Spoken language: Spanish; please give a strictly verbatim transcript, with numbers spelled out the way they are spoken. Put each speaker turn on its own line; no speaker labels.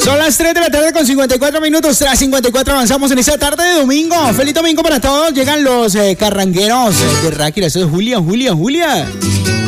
Son las tres de la tarde con cincuenta y cuatro minutos, tras cincuenta y cuatro avanzamos en esta tarde de domingo. Feliz domingo para todos, llegan los eh, carrangueros eh, de Ráquira. Eso es Julia, Julia, Julia.